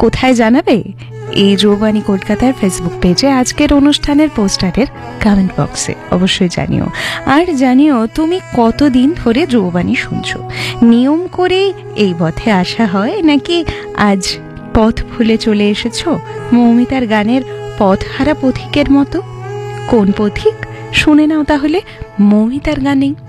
কোথায় জানাবে? এই যৌবানী কলকাতার ফেসবুক পেজে আজকের অনুষ্ঠানের পোস্টারের কমেন্ট বক্সে অবশ্যই জানিও। আর জানিও তুমি কতদিন ধরে যৌবানী শুনছো। নিয়ম করেই এই পথে আসা হয়, নাকি আজ পথ ভুলে চলে এসেছো মৌমিতার গানের পথহারা পথিকের মতো? কোন পথিক শুনে নাও তাহলে মৌমিতার গানে।